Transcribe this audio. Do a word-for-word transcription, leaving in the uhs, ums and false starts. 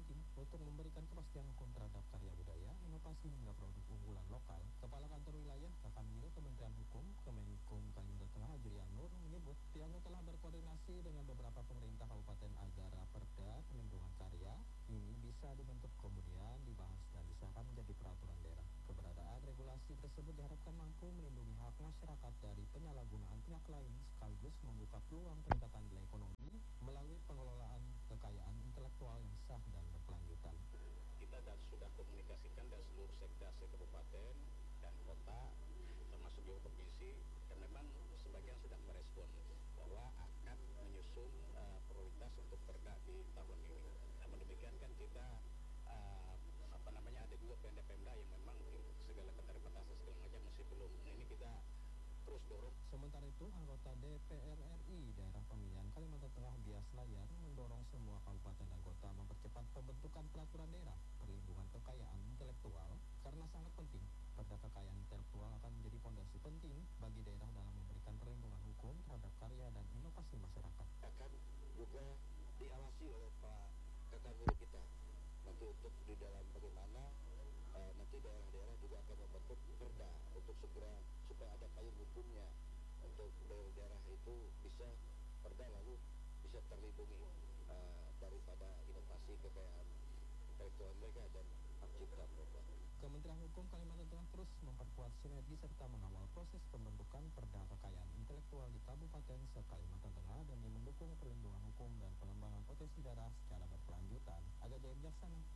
penting untuk memberikan kepastian hukum terhadap karya budaya, inovasi hingga produk unggulan lokal. Kepala Kantor Wilayah Kakamil Kementerian Hukum, Kemenkum Kalimantan Tengah, Ajrian Nur, menyebut pihaknya telah berkoordinasi dengan beberapa pemerintah kabupaten agar Perda Perlindungan Karya ini bisa dibentuk kemudian dibahas dan disahkan menjadi peraturan daerah. Keberadaan regulasi tersebut diharapkan mampu melindungi hak masyarakat dari penyalahgunaan pihak lain sekaligus membuka peluang peningkatan nilai ekonomi melalui pengelolaan kekayaan intelektual yang sah dan berkelanjutan. Kita dan sudah komunikasikan dan seluruh sekda kabupaten dan kota termasuk juga provinsi, dan memang sebagian sudah merespon bahwa akan menyusun uh, prioritas untuk perda di tahun ini. Namun demikian kan kita uh, apa namanya ada juga pemda-pemda yang memang segala keterbatasan segala macam masih belum. Nah, ini kita terus dorong. Sementara itu, anggota D P R R I Daerah Pemilihan Kalimantan Tengah Bias Layar mendorong semua kabupaten dan kota mempercepat pembentukan peraturan daerah perlindungan kekayaan intelektual karena sangat penting. Perda kekayaan intelektual akan menjadi fondasi penting bagi daerah dalam memberikan perlindungan hukum terhadap karya dan inovasi masyarakat. Akan juga diawasi oleh Pak Kakamil kita nanti untuk di dalam bagaimana uh, nanti daerah-daerah juga akan membentuk perda untuk segera supaya ada payung hukumnya untuk daerah-daerah itu bisa perda lalu bisa terlindungi uh, daripada inovasi kekayaan intelektual mereka dan hak cipta mereka. Kementerian Hukum Kalimantan Tengah terus memperkuat sinergi serta mengawal proses pembentukan perda kekayaan intelektual di Kabupaten se-Kalimantan Tengah demi mendukung perlindungan hukum dan pengembangan potensi daerah secara berkelanjutan. Aga Jaya Bijaksana,